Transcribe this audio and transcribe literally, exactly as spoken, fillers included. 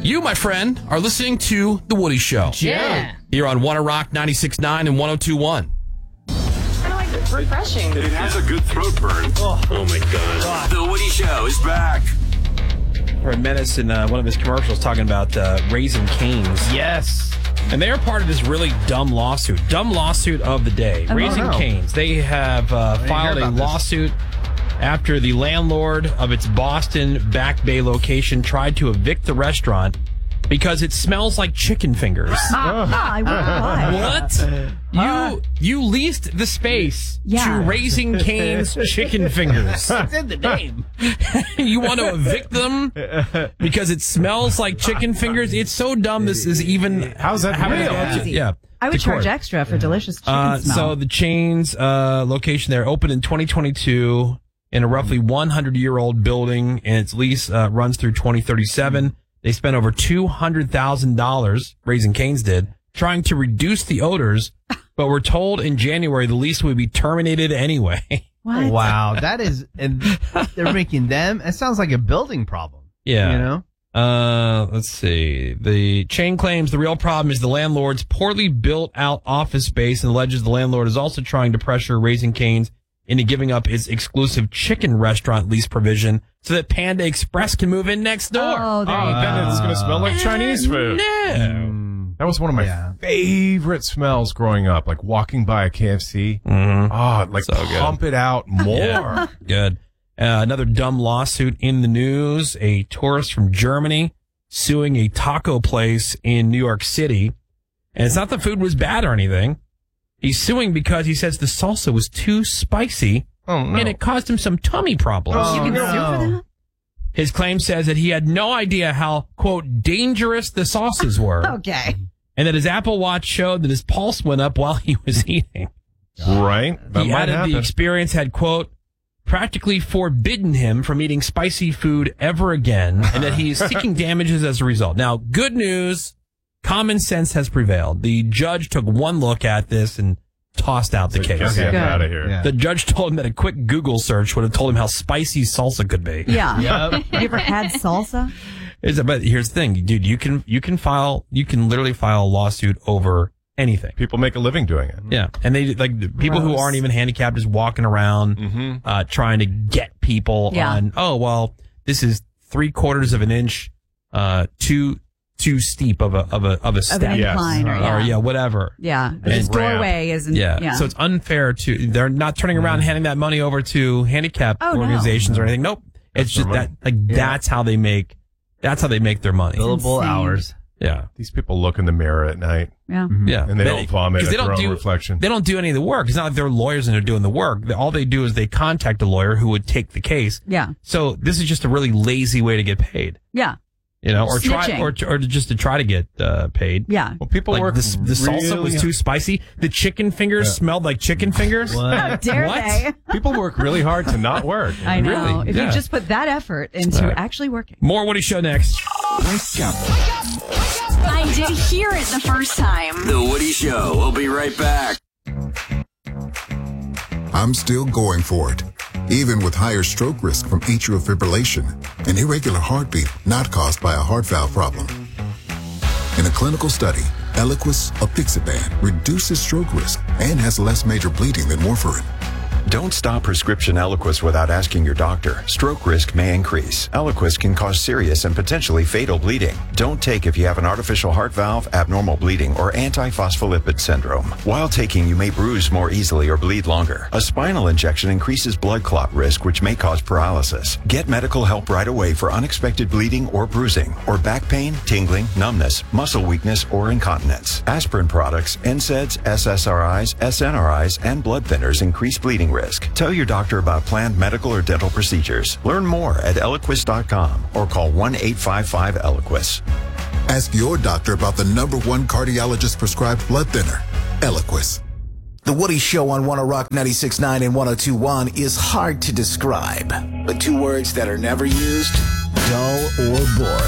You, my friend, are listening to The Woody Show. Yeah. Here on Wanna Rock ninety-six point nine and one oh two point one. Kind of like it's refreshing. It has a good throat burn. Oh, oh my God. The Woody Show is back. Heard Menace in uh, one of his commercials talking about uh, Raising Cane's. Yes. And they are part of this really dumb lawsuit. Dumb lawsuit of the day. Oh, Raising no. Cane's. They have uh, didn't filed hear a about this. lawsuit after the landlord of its Boston Back Bay location tried to evict the restaurant because it smells like chicken fingers. Ah, I wonder why. What? You you leased the space Yeah. to Raising Cane's Chicken Fingers. It's in the name. You want to evict them because it smells like chicken fingers? It's so dumb this is even... How's that having real? to go to- yeah. I would to charge court. extra for delicious chicken Uh, smell. so the chain's uh, location there opened in twenty twenty-two in a roughly one hundred year old building, and its lease uh, runs through twenty thirty-seven. They spent over two hundred thousand dollars, Raising Cane's did, trying to reduce the odors, but we're told in January the lease would be terminated anyway. What? Wow, that is, and they're making them. It sounds like a building problem. Yeah. You know? Uh, let's see. The chain claims the real problem is the landlord's poorly built out office space and alleges the landlord is also trying to pressure Raising Cane's into giving up its exclusive chicken restaurant lease provision so that Panda Express can move in next door. Oh, there Oh, you go. then it's going to smell like Chinese food. No. That was one of my Yeah. favorite smells growing up, like walking by a K F C. Mm-hmm. Oh, like So good. pump it out more. Yeah. Good. Uh, another dumb lawsuit in the news. A tourist from Germany suing a taco place in New York City. And it's not the food was bad or anything. He's suing because he says the salsa was too spicy Oh, no. and it caused him some tummy problems. Oh, You can no. sue for that? His claim says that he had no idea how, quote, dangerous the sauces were. Okay. And that his Apple Watch showed that his pulse went up while he was eating. Right? That he might added happen. the experience had, quote, practically forbidden him from eating spicy food ever again, and that he is seeking damages as a result. Now, good news, common sense has prevailed. The judge took one look at this and tossed out the So case. get the F Good. out of here. Yeah. The judge told him that a quick Google search would have told him how spicy salsa could be. Yeah. Yep. You ever had salsa? Is- But here's the thing, dude, you can, you can file, you can literally file a lawsuit over anything. People make a living doing it. Yeah. And they, like, the people who Gross. aren't even handicapped is walking around, Mm-hmm. uh, trying to get people Yeah. on, oh, well, this is three quarters of an inch, uh, too, too steep of a, of a, of a Of step. an Yes. incline or, yeah. Or, yeah, whatever. Yeah. And This ramp. doorway isn't. Yeah. Yeah. So it's unfair to, they're not turning around and handing that money over to handicap Oh, no. organizations or anything. Nope. It's That's their just that, money. like, that's how they make, that's how they make their money. Billable insane. hours. Yeah. These people look in the mirror at night yeah. Yeah. and they don't vomit 'cause at they their don't own do, reflection. They don't do any of the work. It's not like they're lawyers and they're doing the work. They- All they do is they contact a lawyer who would take the case. Yeah. So this is just a really lazy way to get paid, Yeah. you know, or try, Snitching. or, or just to try to get uh, paid. Yeah. Well, people Like work the, the salsa really was too spicy. The chicken fingers Yeah. smelled like chicken fingers. How What? dare What? they? People work really hard to not work. I know. Really? If Yeah. you just put that effort into Right. actually working. More Woody Show next. I did hear it the first time. The Woody Show. We'll be right back. I'm still going for it, even with higher stroke risk from atrial fibrillation, an irregular heartbeat not caused by a heart valve problem. In a clinical study, Eliquis apixaban reduces stroke risk and has less major bleeding than warfarin. Don't stop prescription Eliquis without asking your doctor. Stroke risk may increase. Eliquis can cause serious and potentially fatal bleeding. Don't take if you have an artificial heart valve, abnormal bleeding, or antiphospholipid syndrome. While taking, you may bruise more easily or bleed longer. A spinal injection increases blood clot risk, which may cause paralysis. Get medical help right away for unexpected bleeding or bruising, or back pain, tingling, numbness, muscle weakness, or incontinence. Aspirin products, N SAIDs, S S R Is, S N R Is, and blood thinners increase bleeding risk. Tell your doctor about planned medical or dental procedures. Learn more at Eliquis dot com or call one eight five five Eliquis. Ask your doctor about the number one cardiologist prescribed blood thinner, Eliquis. The Woody Show on Wanna Rock ninety-six point nine and one oh two point one is hard to describe, but two words that are never used, dull or boring.